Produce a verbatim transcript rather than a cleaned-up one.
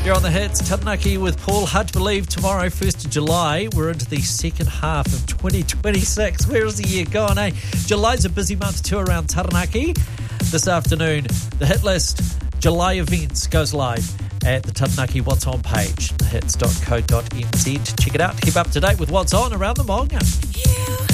You're on the hits. Taranaki with Paul. Hard to believe tomorrow, first of July, we're into the second half of twenty twenty-six. Where is the year gone, eh? July's a busy month too around Taranaki. This afternoon, the hit list, July events, goes live at the Taranaki What's On page, the hits dot co dot n z. Check it out. Keep up to date with what's on around the Maunga. You